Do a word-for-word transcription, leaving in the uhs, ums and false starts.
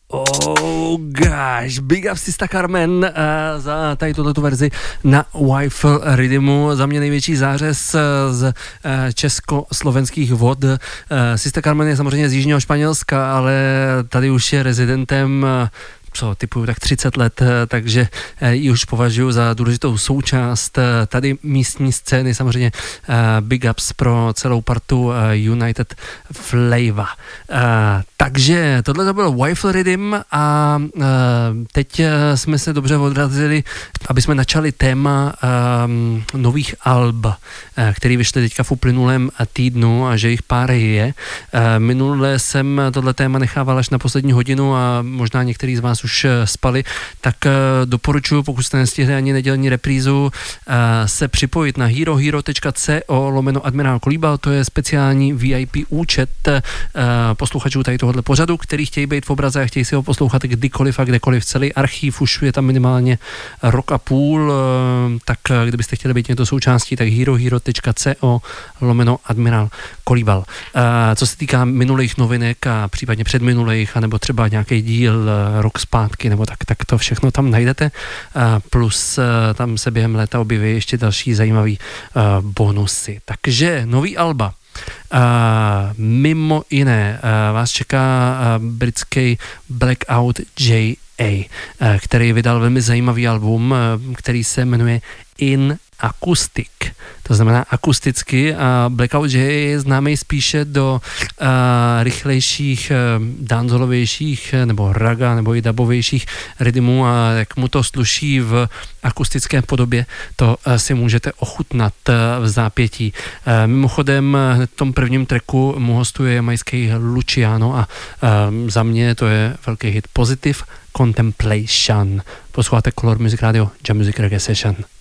Oh gosh, big up Sista Carmen uh, za tady tuhletu verzi na Wi-Fi Rhythmu. Za mě největší zářez z uh, československých vod. Uh, Sista Carmen je samozřejmě z jižního Španělska, ale tady už je rezidentem uh, co typuju tak třicet let, takže ji už považuji za důležitou součást tady místní scény, samozřejmě big ups pro celou partu United Flavor. Takže tohle to bylo Wi-Fi Rhythm a teď jsme se dobře odrazili, aby jsme načali téma nových alb, který vyšly teďka v uplynulém týdnu a že jich pár je. Minule jsem tohle téma nechával až na poslední hodinu a možná některý z vás už spali, tak doporučuji, pokud jste nestihli ani nedělní reprízu, se připojit na herohero tečka co lomeno admirál Kolíbal, to je speciální V I P účet posluchačů tady tohohle pořadu, který chtějí být v obraze a chtějí si ho poslouchat kdykoliv a kdekoliv. Celý archív už je tam minimálně rok a půl, tak kdybyste chtěli být něco součástí, tak herohero tečka co lomeno admirál Kolíbal. Co se týká minulých novinek a případně předminulých, anebo třeba nějaký díl rok zpátky, nebo tak, tak to všechno tam najdete. Plus tam se během léta objeví ještě další zajímavý bonusy. Takže nový alba. Uh, mimo jiné uh, vás čeká uh, britský Blackout J A, uh, který vydal velmi zajímavý album, uh, který se jmenuje In Acoustic. To znamená akusticky a Blackout J je známý spíše do uh, rychlejších, uh, dancehallovějších nebo raga nebo i dubovějších rytmů a jak mu to sluší v akustické podobě, to uh, si můžete ochutnat uh, v zápětí. Uh, mimochodem hned v tom prvním tracku mu hostuje jamajský Luciano a uh, za mě to je velký hit Positive Contemplation. Posloucháte Color Music Radio, Jam Music Reggae Session.